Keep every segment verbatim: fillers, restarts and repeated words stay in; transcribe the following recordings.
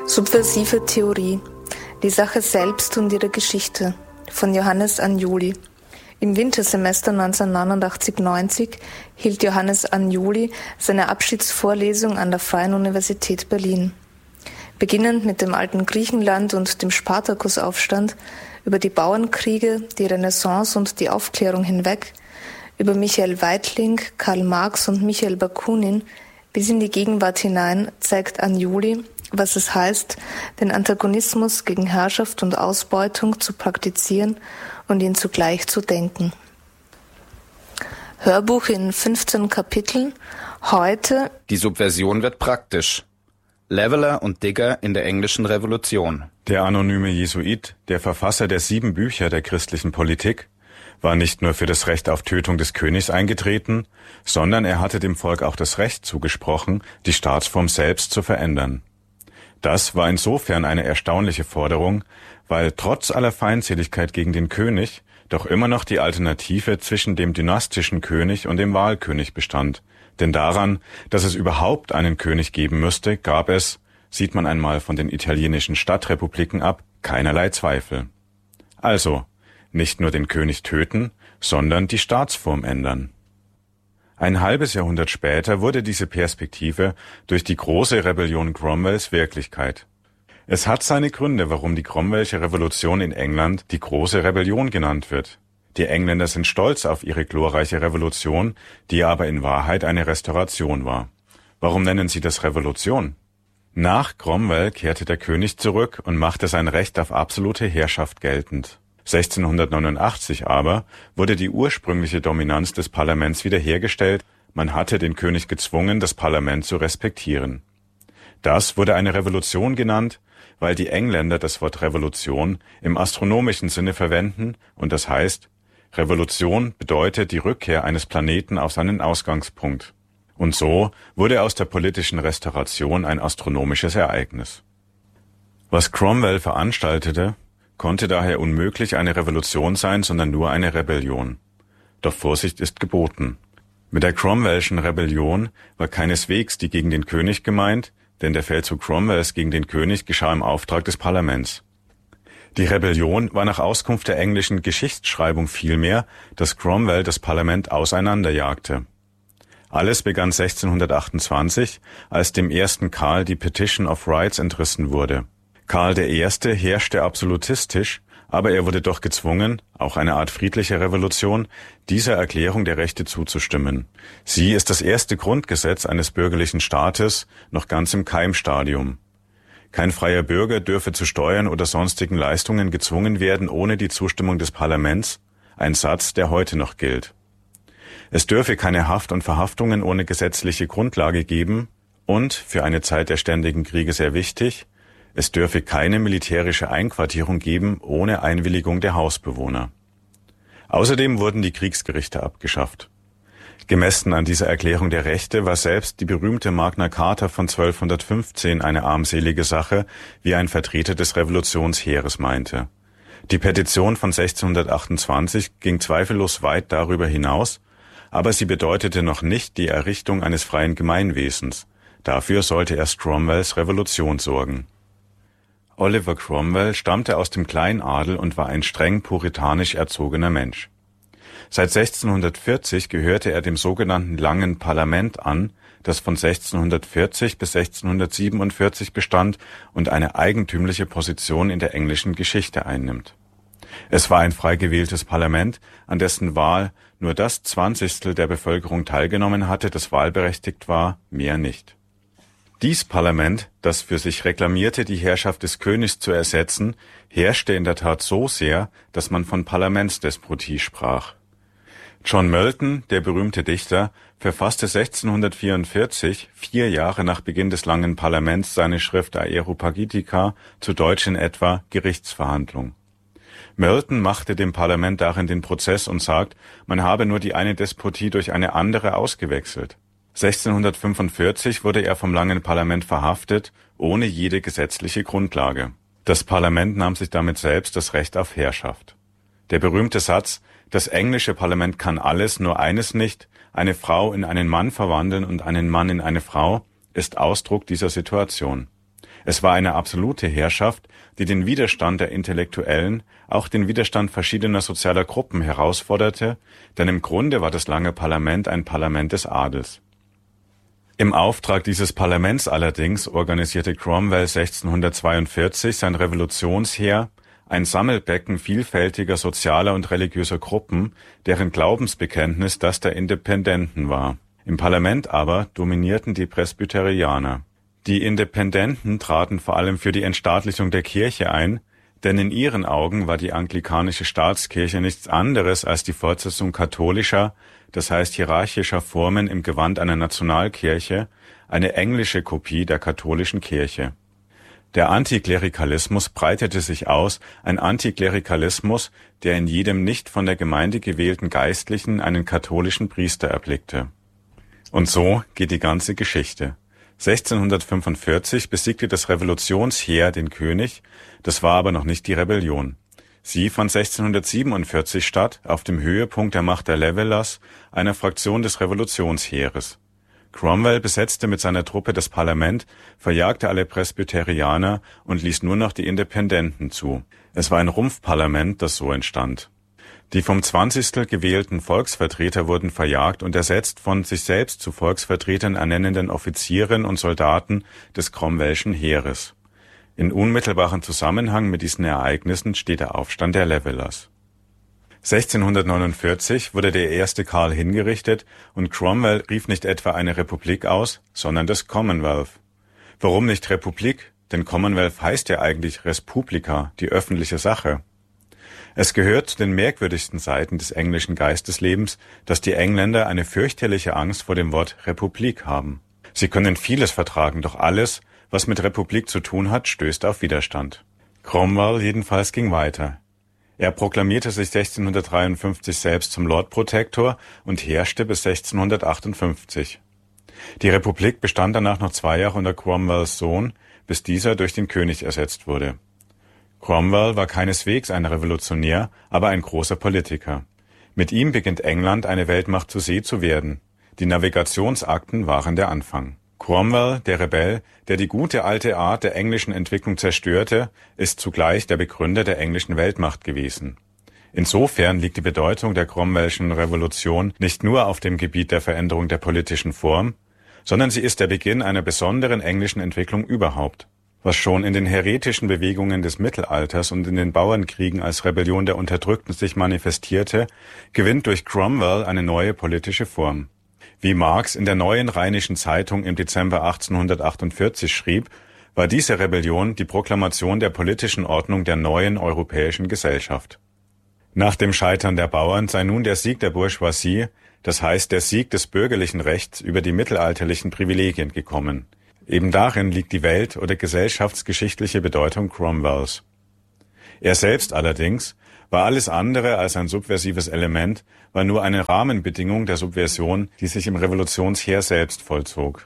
Subversive Theorie. Die Sache selbst und ihre Geschichte von Johannes Anjuli. Im Wintersemester neunzehnhundertneunundachtzig neunzig hielt Johannes Anjuli seine Abschiedsvorlesung an der Freien Universität Berlin. Beginnend mit dem alten Griechenland und dem Spartakusaufstand, über die Bauernkriege, die Renaissance und die Aufklärung hinweg, über Michael Weitling, Karl Marx und Michael Bakunin bis in die Gegenwart hinein zeigt Anjuli, was es heißt, den Antagonismus gegen Herrschaft und Ausbeutung zu praktizieren und ihn zugleich zu denken. Hörbuch in fünfzehn Kapiteln. Heute: Die Subversion wird praktisch. Leveler und Digger in der englischen Revolution. Der anonyme Jesuit, der Verfasser der sieben Bücher der christlichen Politik, war nicht nur für das Recht auf Tötung des Königs eingetreten, sondern er hatte dem Volk auch das Recht zugesprochen, die Staatsform selbst zu verändern. Das war insofern eine erstaunliche Forderung, weil trotz aller Feindseligkeit gegen den König doch immer noch die Alternative zwischen dem dynastischen König und dem Wahlkönig bestand. Denn daran, dass es überhaupt einen König geben müsste, gab es, sieht man einmal von den italienischen Stadtrepubliken ab, keinerlei Zweifel. Also, nicht nur den König töten, sondern die Staatsform ändern. Ein halbes Jahrhundert später wurde diese Perspektive durch die große Rebellion Cromwells Wirklichkeit. Es hat seine Gründe, warum die Cromwellsche Revolution in England die große Rebellion genannt wird. Die Engländer sind stolz auf ihre glorreiche Revolution, die aber in Wahrheit eine Restauration war. Warum nennen sie das Revolution? Nach Cromwell kehrte der König zurück und machte sein Recht auf absolute Herrschaft geltend. sechzehnhundertneunundachtzig aber wurde die ursprüngliche Dominanz des Parlaments wiederhergestellt, man hatte den König gezwungen, das Parlament zu respektieren. Das wurde eine Revolution genannt, weil die Engländer das Wort Revolution im astronomischen Sinne verwenden und das heißt, Revolution bedeutet die Rückkehr eines Planeten auf seinen Ausgangspunkt. Und so wurde aus der politischen Restauration ein astronomisches Ereignis. Was Cromwell veranstaltete, konnte daher unmöglich eine Revolution sein, sondern nur eine Rebellion. Doch Vorsicht ist geboten. Mit der Cromwellschen Rebellion war keineswegs die gegen den König gemeint, denn der Feldzug Cromwells gegen den König geschah im Auftrag des Parlaments. Die Rebellion war nach Auskunft der englischen Geschichtsschreibung vielmehr, dass Cromwell das Parlament auseinanderjagte. Alles begann sechzehnhundertachtundzwanzig, als dem ersten Karl die Petition of Rights entrissen wurde. Karl der Erste herrschte absolutistisch, aber er wurde doch gezwungen, auch eine Art friedliche Revolution, dieser Erklärung der Rechte zuzustimmen. Sie ist das erste Grundgesetz eines bürgerlichen Staates, noch ganz im Keimstadium. Kein freier Bürger dürfe zu Steuern oder sonstigen Leistungen gezwungen werden ohne die Zustimmung des Parlaments, ein Satz, der heute noch gilt. Es dürfe keine Haft und Verhaftungen ohne gesetzliche Grundlage geben und, für eine Zeit der ständigen Kriege sehr wichtig, es dürfe keine militärische Einquartierung geben ohne Einwilligung der Hausbewohner. Außerdem wurden die Kriegsgerichte abgeschafft. Gemessen an dieser Erklärung der Rechte war selbst die berühmte Magna Carta von zwölfhundertfünfzehn eine armselige Sache, wie ein Vertreter des Revolutionsheeres meinte. Die Petition von sechzehnhundertachtundzwanzig ging zweifellos weit darüber hinaus, aber sie bedeutete noch nicht die Errichtung eines freien Gemeinwesens. Dafür sollte erst Cromwells Revolution sorgen. Oliver Cromwell stammte aus dem Kleinadel und war ein streng puritanisch erzogener Mensch. Seit sechzehnhundertvierzig gehörte er dem sogenannten Langen Parlament an, das von sechzehnhundertvierzig bis sechzehnhundertsiebenundvierzig bestand und eine eigentümliche Position in der englischen Geschichte einnimmt. Es war ein frei gewähltes Parlament, an dessen Wahl nur das Zwanzigstel der Bevölkerung teilgenommen hatte, das wahlberechtigt war, mehr nicht. Dies Parlament, das für sich reklamierte, die Herrschaft des Königs zu ersetzen, herrschte in der Tat so sehr, dass man von Parlamentsdespotie sprach. John Milton, der berühmte Dichter, verfasste sechzehnhundertvierundvierzig, vier Jahre nach Beginn des Langen Parlaments, seine Schrift Aeropagitica, zu Deutsch in etwa Gerichtsverhandlung. Milton machte dem Parlament darin den Prozess und sagt, man habe nur die eine Despotie durch eine andere ausgewechselt. sechzehnhundertfünfundvierzig wurde er vom Langen Parlament verhaftet, ohne jede gesetzliche Grundlage. Das Parlament nahm sich damit selbst das Recht auf Herrschaft. Der berühmte Satz, das englische Parlament kann alles, nur eines nicht, eine Frau in einen Mann verwandeln und einen Mann in eine Frau, ist Ausdruck dieser Situation. Es war eine absolute Herrschaft, die den Widerstand der Intellektuellen, auch den Widerstand verschiedener sozialer Gruppen herausforderte, denn im Grunde war das lange Parlament ein Parlament des Adels. Im Auftrag dieses Parlaments allerdings organisierte Cromwell sechzehnhundertzweiundvierzig sein Revolutionsheer, ein Sammelbecken vielfältiger sozialer und religiöser Gruppen, deren Glaubensbekenntnis das der Independenten war. Im Parlament aber dominierten die Presbyterianer. Die Independenten traten vor allem für die Entstaatlichung der Kirche ein, denn in ihren Augen war die anglikanische Staatskirche nichts anderes als die Fortsetzung katholischer, das heißt hierarchischer Formen im Gewand einer Nationalkirche, eine englische Kopie der katholischen Kirche. Der Antiklerikalismus breitete sich aus, ein Antiklerikalismus, der in jedem nicht von der Gemeinde gewählten Geistlichen einen katholischen Priester erblickte. Und so geht die ganze Geschichte. sechzehnhundertfünfundvierzig besiegte das Revolutionsheer den König, das war aber noch nicht die Rebellion. Sie fand sechzehnhundertsiebenundvierzig statt, auf dem Höhepunkt der Macht der Levelers, einer Fraktion des Revolutionsheeres. Cromwell besetzte mit seiner Truppe das Parlament, verjagte alle Presbyterianer und ließ nur noch die Independenten zu. Es war ein Rumpfparlament, das so entstand. Die vom Zwanzigstel gewählten Volksvertreter wurden verjagt und ersetzt von sich selbst zu Volksvertretern ernennenden Offizieren und Soldaten des Cromwellschen Heeres. In unmittelbarem Zusammenhang mit diesen Ereignissen steht der Aufstand der Levelers. sechzehnhundertneunundvierzig wurde der erste Karl hingerichtet und Cromwell rief nicht etwa eine Republik aus, sondern das Commonwealth. Warum nicht Republik? Denn Commonwealth heißt ja eigentlich Res Publica, die öffentliche Sache. Es gehört zu den merkwürdigsten Seiten des englischen Geisteslebens, dass die Engländer eine fürchterliche Angst vor dem Wort Republik haben. Sie können vieles vertragen, doch alles, was mit Republik zu tun hat, stößt auf Widerstand. Cromwell jedenfalls ging weiter. Er proklamierte sich sechzehnhundertdreiundfünfzig selbst zum Lord Protector und herrschte bis sechzehnhundertachtundfünfzig. Die Republik bestand danach noch zwei Jahre unter Cromwells Sohn, bis dieser durch den König ersetzt wurde. Cromwell war keineswegs ein Revolutionär, aber ein großer Politiker. Mit ihm beginnt England eine Weltmacht zu See zu werden. Die Navigationsakten waren der Anfang. Cromwell, der Rebell, der die gute alte Art der englischen Entwicklung zerstörte, ist zugleich der Begründer der englischen Weltmacht gewesen. Insofern liegt die Bedeutung der Cromwellschen Revolution nicht nur auf dem Gebiet der Veränderung der politischen Form, sondern sie ist der Beginn einer besonderen englischen Entwicklung überhaupt. Was schon in den häretischen Bewegungen des Mittelalters und in den Bauernkriegen als Rebellion der Unterdrückten sich manifestierte, gewinnt durch Cromwell eine neue politische Form. Wie Marx in der Neuen Rheinischen Zeitung im Dezember achtzehnhundertachtundvierzig schrieb, war diese Rebellion die Proklamation der politischen Ordnung der neuen europäischen Gesellschaft. Nach dem Scheitern der Bauern sei nun der Sieg der Bourgeoisie, das heißt der Sieg des bürgerlichen Rechts über die mittelalterlichen Privilegien gekommen. Eben darin liegt die welt- oder gesellschaftsgeschichtliche Bedeutung Cromwells. Er selbst allerdings war alles andere als ein subversives Element, war nur eine Rahmenbedingung der Subversion, die sich im Revolutionsheer selbst vollzog.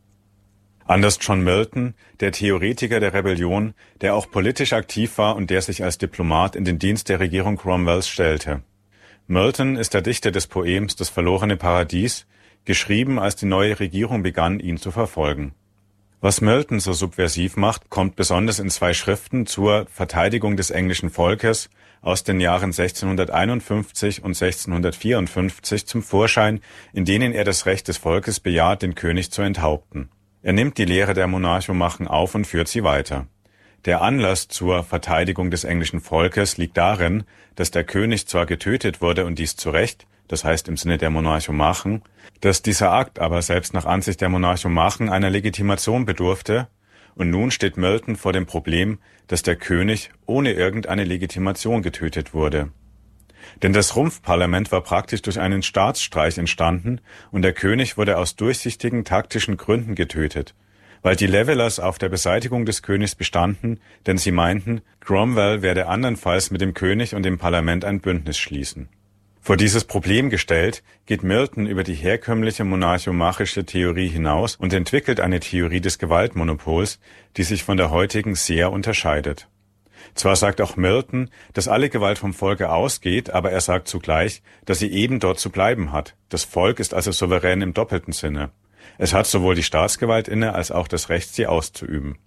Anders John Milton, der Theoretiker der Rebellion, der auch politisch aktiv war und der sich als Diplomat in den Dienst der Regierung Cromwells stellte. Milton ist der Dichter des Poems Das verlorene Paradies, geschrieben, als die neue Regierung begann, ihn zu verfolgen. Was Milton so subversiv macht, kommt besonders in zwei Schriften zur Verteidigung des englischen Volkes aus den Jahren sechzehnhunderteinundfünfzig und sechzehnhundertvierundfünfzig zum Vorschein, in denen er das Recht des Volkes bejaht, den König zu enthaupten. Er nimmt die Lehre der Monarchomachen auf und führt sie weiter. Der Anlass zur Verteidigung des englischen Volkes liegt darin, dass der König zwar getötet wurde und dies zu Recht, das heißt im Sinne der Monarchomachen, dass dieser Akt aber selbst nach Ansicht der Monarchomachen einer Legitimation bedurfte, und nun steht Milton vor dem Problem, dass der König ohne irgendeine Legitimation getötet wurde. Denn das Rumpfparlament war praktisch durch einen Staatsstreich entstanden und der König wurde aus durchsichtigen taktischen Gründen getötet, weil die Levelers auf der Beseitigung des Königs bestanden, denn sie meinten, Cromwell werde andernfalls mit dem König und dem Parlament ein Bündnis schließen. Vor dieses Problem gestellt, geht Milton über die herkömmliche monarchomachische Theorie hinaus und entwickelt eine Theorie des Gewaltmonopols, die sich von der heutigen sehr unterscheidet. Zwar sagt auch Milton, dass alle Gewalt vom Volke ausgeht, aber er sagt zugleich, dass sie eben dort zu bleiben hat. Das Volk ist also souverän im doppelten Sinne. Es hat sowohl die Staatsgewalt inne, als auch das Recht, sie auszuüben.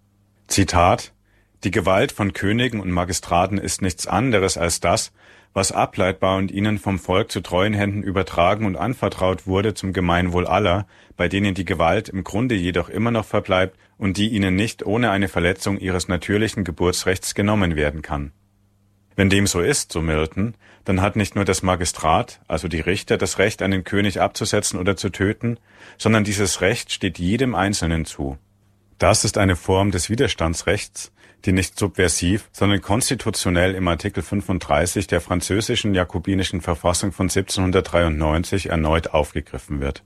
Zitat: Die Gewalt von Königen und Magistraten ist nichts anderes als das, was ableitbar und ihnen vom Volk zu treuen Händen übertragen und anvertraut wurde zum Gemeinwohl aller, bei denen die Gewalt im Grunde jedoch immer noch verbleibt und die ihnen nicht ohne eine Verletzung ihres natürlichen Geburtsrechts genommen werden kann. Wenn dem so ist, so Milton, dann hat nicht nur das Magistrat, also die Richter, das Recht, einen König abzusetzen oder zu töten, sondern dieses Recht steht jedem Einzelnen zu. Das ist eine Form des Widerstandsrechts, die nicht subversiv, sondern konstitutionell im Artikel fünfunddreißig der französischen jakobinischen Verfassung von siebzehnhundertdreiundneunzig erneut aufgegriffen wird.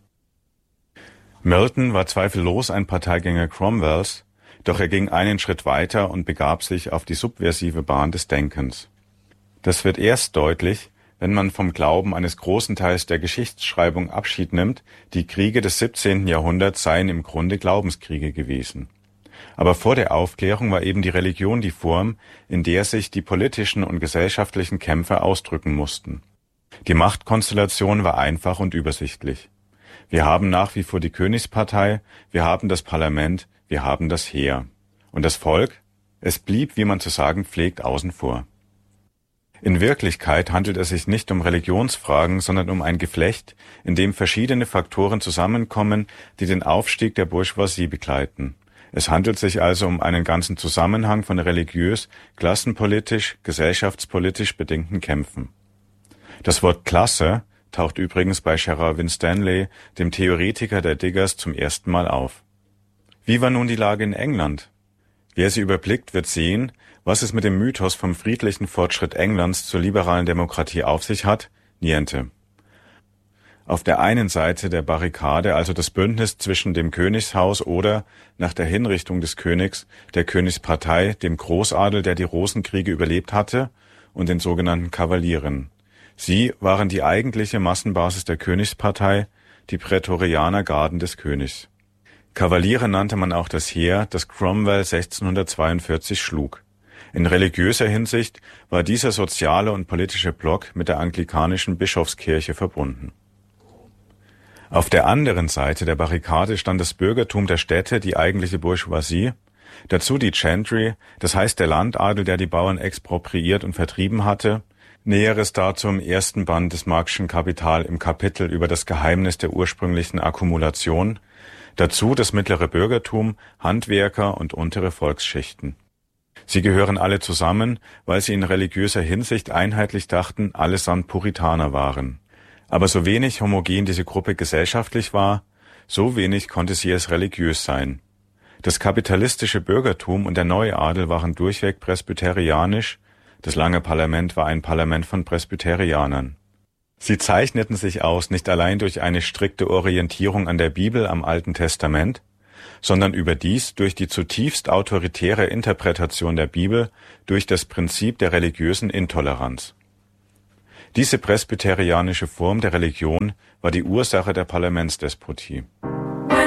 Milton war zweifellos ein Parteigänger Cromwells, doch er ging einen Schritt weiter und begab sich auf die subversive Bahn des Denkens. Das wird erst deutlich, wenn man vom Glauben eines großen Teils der Geschichtsschreibung Abschied nimmt, die Kriege des siebzehnten Jahrhunderts seien im Grunde Glaubenskriege gewesen. Aber vor der Aufklärung war eben die Religion die Form, in der sich die politischen und gesellschaftlichen Kämpfe ausdrücken mussten. Die Machtkonstellation war einfach und übersichtlich. Wir haben nach wie vor die Königspartei, wir haben das Parlament, wir haben das Heer. Und das Volk? Es blieb, wie man zu sagen pflegt, außen vor. In Wirklichkeit handelt es sich nicht um Religionsfragen, sondern um ein Geflecht, in dem verschiedene Faktoren zusammenkommen, die den Aufstieg der Bourgeoisie begleiten. Es handelt sich also um einen ganzen Zusammenhang von religiös, klassenpolitisch, gesellschaftspolitisch bedingten Kämpfen. Das Wort Klasse taucht übrigens bei Gerard Winstanley, dem Theoretiker der Diggers, zum ersten Mal auf. Wie war nun die Lage in England? Wer sie überblickt, wird sehen, was es mit dem Mythos vom friedlichen Fortschritt Englands zur liberalen Demokratie auf sich hat, niente. Auf der einen Seite der Barrikade also das Bündnis zwischen dem Königshaus oder, nach der Hinrichtung des Königs, der Königspartei, dem Großadel, der die Rosenkriege überlebt hatte, und den sogenannten Kavalieren. Sie waren die eigentliche Massenbasis der Königspartei, die Prätorianergarden des Königs. Kavaliere nannte man auch das Heer, das Cromwell sechzehnhundertzweiundvierzig schlug. In religiöser Hinsicht war dieser soziale und politische Block mit der anglikanischen Bischofskirche verbunden. Auf der anderen Seite der Barrikade stand das Bürgertum der Städte, die eigentliche Bourgeoisie, dazu die Gentry, das heißt der Landadel, der die Bauern expropriiert und vertrieben hatte. Näheres dazu im ersten Band des Marx'schen Kapital im Kapitel über das Geheimnis der ursprünglichen Akkumulation, dazu das mittlere Bürgertum, Handwerker und untere Volksschichten. Sie gehören alle zusammen, weil sie in religiöser Hinsicht einheitlich dachten, allesamt Puritaner waren. Aber so wenig homogen diese Gruppe gesellschaftlich war, so wenig konnte sie es religiös sein. Das kapitalistische Bürgertum und der Neuadel waren durchweg presbyterianisch, das lange Parlament war ein Parlament von Presbyterianern. Sie zeichneten sich aus nicht allein durch eine strikte Orientierung an der Bibel, am Alten Testament, sondern überdies durch die zutiefst autoritäre Interpretation der Bibel, durch das Prinzip der religiösen Intoleranz. Diese presbyterianische Form der Religion war die Ursache der Parlamentsdespotie.